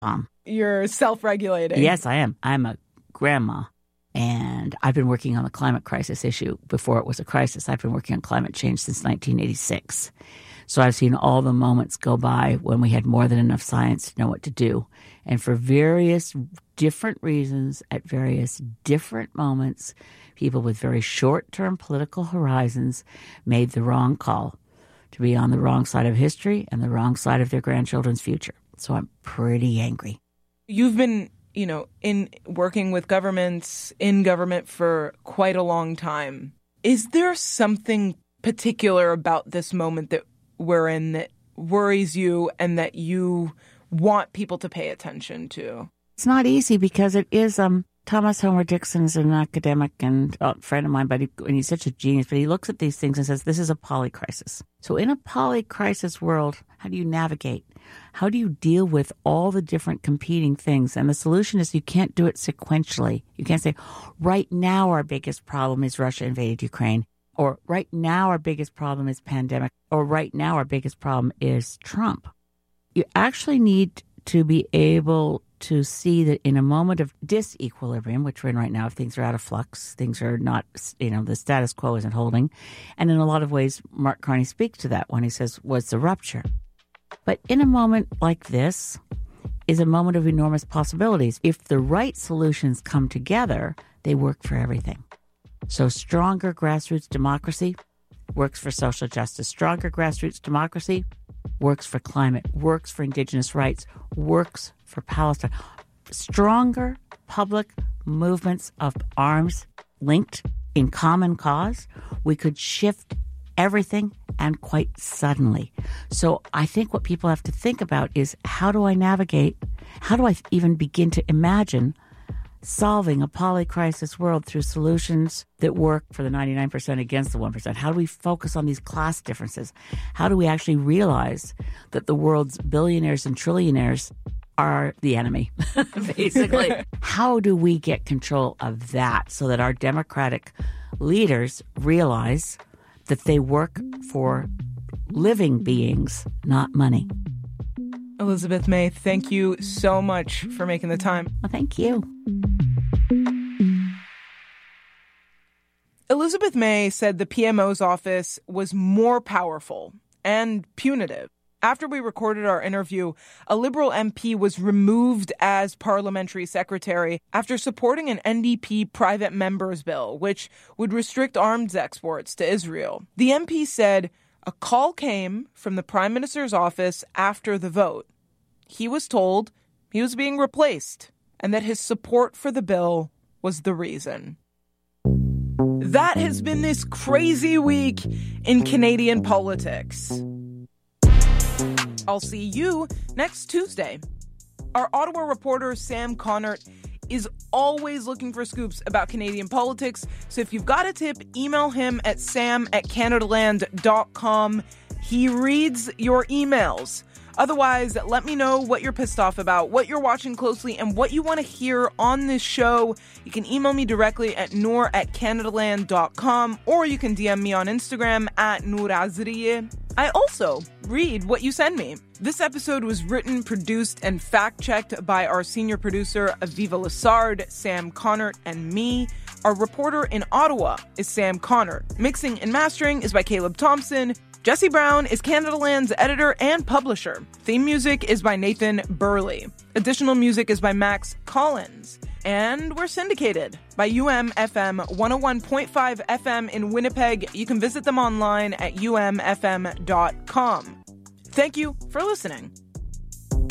You're self-regulating. Yes, I am. I'm a grandma, and I've been working on the climate crisis issue before it was a crisis. I've been working on climate change since 1986. So I've seen all the moments go by when we had more than enough science to know what to do. And for various different reasons, at various different moments, people with very short-term political horizons made the wrong call to be on the wrong side of history and the wrong side of their grandchildren's future. So I'm pretty angry. You've been, in working with governments, in government for quite a long time. Is there something particular about this moment that we're in that worries you and that you want people to pay attention to? It's not easy because it is, Thomas Homer Dixon is an academic and a friend of mine, and he's such a genius, but he looks at these things and says, this is a polycrisis. So in a polycrisis world, how do you navigate? How do you deal with all the different competing things? And the solution is you can't do it sequentially. You can't say, right now our biggest problem is Russia invaded Ukraine, or right now our biggest problem is pandemic, or right now our biggest problem is Trump. You actually need to be able to see that in a moment of disequilibrium, which we're in right now, if things are out of flux, things are not, the status quo isn't holding. And in a lot of ways, Mark Carney speaks to that when he says, what's the rupture? But in a moment like this is a moment of enormous possibilities. If the right solutions come together, they work for everything. So stronger grassroots democracy works for social justice. Stronger grassroots democracy works for climate, works for indigenous rights, works for Palestine. Stronger public movements of arms linked in common cause, we could shift everything and quite suddenly. So I think what people have to think about is how do I navigate, how do I even begin to imagine solving a polycrisis world through solutions that work for the 99% against the 1%? How do we focus on these class differences? How do we actually realize that the world's billionaires and trillionaires are the enemy, basically? How do we get control of that so that our democratic leaders realize that they work for living beings, not money? Elizabeth May, thank you so much for making the time. Well, thank you. Elizabeth May said the PMO's office was more powerful and punitive. After we recorded our interview, a Liberal MP was removed as parliamentary secretary after supporting an NDP private members bill, which would restrict arms exports to Israel. The MP said a call came from the Prime Minister's office after the vote. He was told he was being replaced and that his support for the bill was the reason. That has been this crazy week in Canadian politics. I'll see you next Tuesday. Our Ottawa reporter, Sam Connert, is always looking for scoops about Canadian politics. So if you've got a tip, email him at sam@canadaland.com. He reads your emails. Otherwise, let me know what you're pissed off about, what you're watching closely, and what you want to hear on this show. You can email me directly at noor@canadaland.com, or you can DM me on Instagram at noorazriye. I also read what you send me. This episode was written, produced, and fact-checked by our senior producer, Aviva Lassard, Sam Connert, and me. Our reporter in Ottawa is Sam Connert. Mixing and mastering is by Caleb Thompson. Jesse Brown is Canadaland's editor and publisher. Theme music is by Nathan Burley. Additional music is by Max Collins. And we're syndicated by UMFM 101.5 FM in Winnipeg. You can visit them online at umfm.com. Thank you for listening.